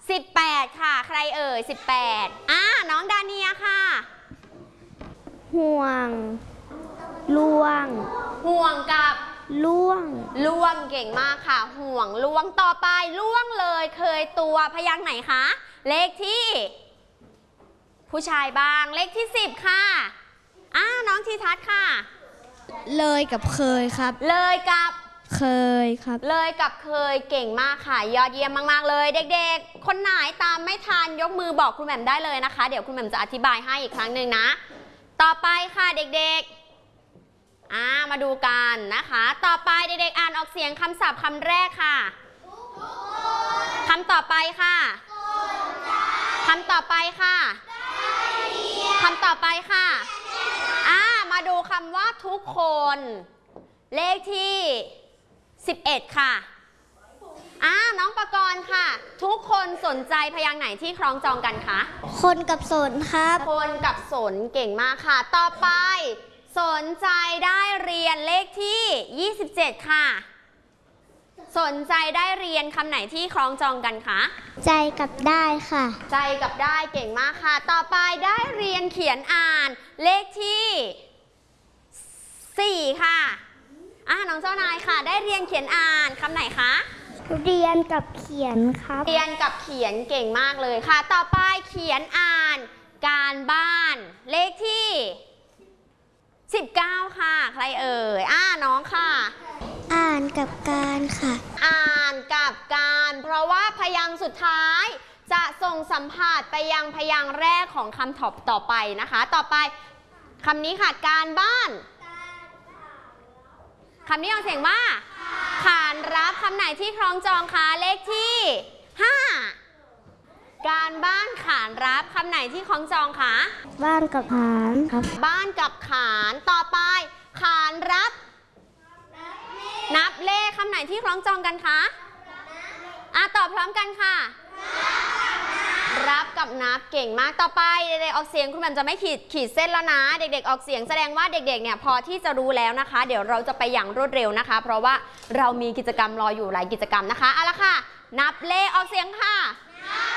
18ค่ะใครเอ่ย18น้องดาเนียค่ะห่วงล่วงห่วงกับล่วงเก่งมากค่ะห่วงล่วงต่อไปล่วงเลยเคยตัวพยางค์ไหนคะเลขที่ผู้ชายบ้างเลขที่10ค่ะน้องทีทัศน์ค่ะเลยกับเคยครับเลยกับเคยครับเลยกับเคยเก่งมากค่ะยอดเยี่ยมมากๆเลยเด็กๆคนไหนตามไม่ทันยกมือบอกคุณแหม่มได้เลยนะคะเดี๋ยวคุณแหม่มจะอธิบายให้อีกครั้งหนึ่งนะต่อไปค่ะเด็กๆมาดูกันนะคะต่อไปเด็กๆอ่านออกเสียงคำศัพท์คำแรกค่ะคำต่อไปค่ะคำต่อไปค่ะคำต่อไปค่ะมาดูคำว่าทุกคนเลขที่11ค่ะน้องประกรณ์ค่ะทุกคนสนใจพยางค์ไหนที่คล้องจองกันคะคนกับสนครับคนกับสนเก่งมากค่ะต่อไปสนใจได้เรียนเลขที่27ค่ะสนใจได้เรียนคำไหนที่คล้องจองกันคะใจกับได้ค่ะใจกับได้เก่งมากค่ะต่อไปได้เรียนเขียนอ่านเลขที่4ค่ะน้องเจ้านายค่ะได้เรียนเขียนอ่านคำไหนคะเรียนกับเขียนครับเรียนกับเขียนเก่งมากเลยค่ะต่อไปเขียนอ่านการบ้านเลขที่19ค่ะใครเอ่ยน้องค่ะอ่านกับการค่ะอ่านกับการเพราะว่าพยางค์สุดท้ายจะส่งสัมผัสไปยังพยางค์แรกของคำต่อไปนะคะต่อไปคำนี้ค่ะการบ้านคำนี้ออกเสียงว่าขานรับคำไหนที่คล้องจองคะเลขที่5การบ้านขานรับคำไหนที่คล้องจองคะบ้านกับขานครับบ้านกับขานต่อไปขานรับนับเลขคำไหนที่คล้องจองกันคะตอบพร้อมกันค่ะรับกับนับเก่งมากต่อไปเด็กๆออกเสียงคุณแหม่มจะไม่ขีดเส้นแล้วนะเด็กๆออกเสียงแสดงว่าเด็กๆเนี่ยพอที่จะรู้แล้วนะคะเดี๋ยวเราจะไปอย่างรวดเร็วนะคะเพราะว่าเรามีกิจกรรมรออยู่หลายกิจกรรมนะคะเอาละค่ะนับเลขออกเสียงค่ะ